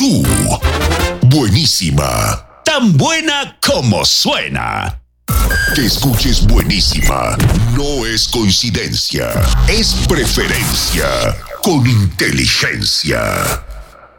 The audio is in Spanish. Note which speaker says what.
Speaker 1: tú. Buenísima. Tan buena como suena. Que escuches Buenísima no es coincidencia, es preferencia con inteligencia.